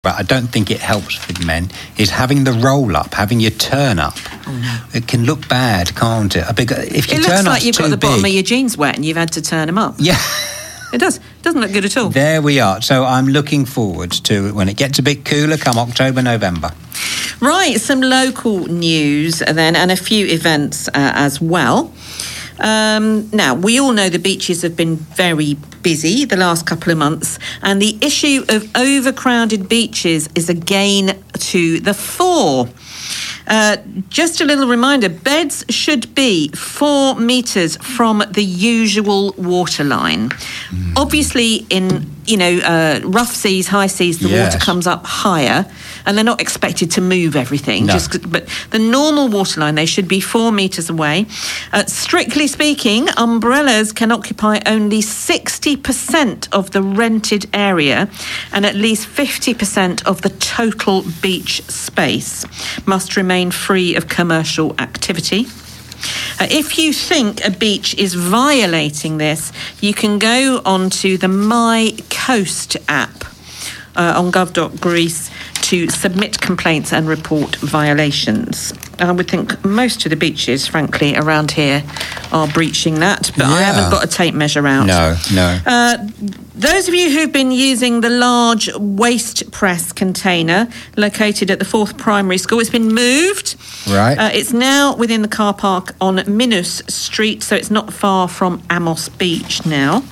but I don't think it helps with men, is having the roll-up, having your turn-up. Oh, no. It can look bad, can't it? If it looks like you've got the bottom of your jeans wet and you've had to turn them up. Yeah. It does. It doesn't look good at all. There we are. So I'm looking forward to when it gets a bit cooler come October, November. Right, some local news then, and a few events as well. Now, we all know the beaches have been very busy the last couple of months, and the issue of overcrowded beaches is again to the fore. Just a little reminder, beds should be 4 metres from the usual waterline. Obviously, in rough seas, high seas, the water comes up higher, and they're not expected to move everything. No. But the normal waterline, they should be 4 metres away. Strictly speaking, umbrellas can occupy only 60% of the rented area, and at least 50% of the total beach space must remain free of commercial activity. If you think a beach is violating this, you can go onto the My Coast app on gov.greece to submit complaints and report violations. I would think most of the beaches, frankly, around here are breaching that, but I haven't got a tape measure out. No. Those of you who've been using the large waste press container located at the 4th Primary School, it's been moved. Right. It's now within the car park on Minus Street, so it's not far from Amos Beach now.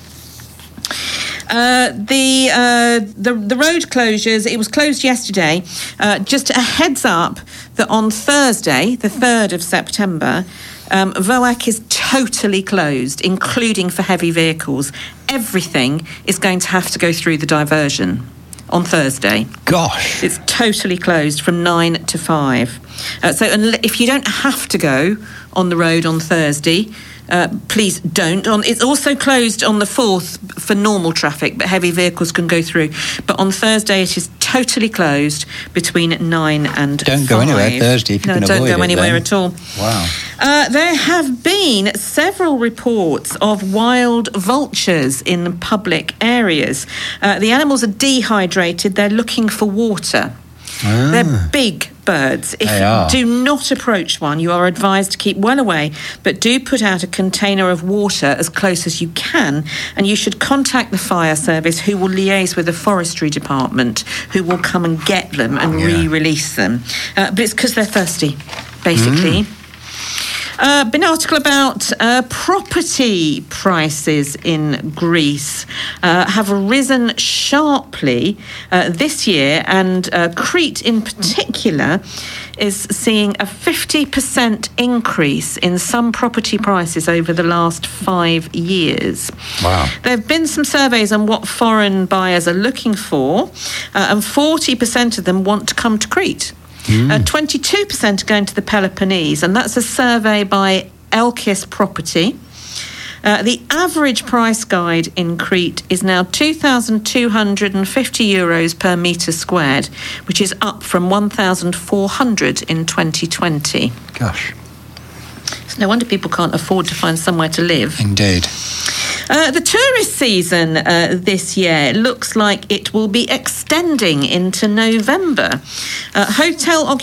The road closures, it was closed yesterday. Just a heads up that on Thursday, the 3rd of September, VOAC is totally closed, including for heavy vehicles. Everything is going to have to go through the diversion on Thursday. Gosh. It's totally closed from 9 to 5. So if you don't have to go on the road on Thursday, please don't. It's also closed on the 4th for normal traffic, but heavy vehicles can go through. But on Thursday, it is totally closed between 9 and 5. Don't go anywhere Thursday if you can avoid it. No, don't go anywhere at all. Wow. There have been several reports of wild vultures in public areas. The animals are dehydrated. They're looking for water. They're big birds. If you do not approach one, you are advised to keep well away, but do put out a container of water as close as you can, and you should contact the fire service, who will liaise with the forestry department, who will come and get them and re-release them. But it's because they're thirsty, basically. Been an article about property prices in Greece have risen sharply this year, and Crete in particular is seeing a 50% increase in some property prices over the last 5 years. Wow. There have been some surveys on what foreign buyers are looking for, and 40% of them want to come to Crete. 22% are going to the Peloponnese, and that's a survey by Elkis Property. The average price guide in Crete is now €2,250 per metre squared, which is up from 1,400 in 2020. Gosh. It's no wonder people can't afford to find somewhere to live. Indeed. The tourist season this year looks like it will be extending into November. Hotel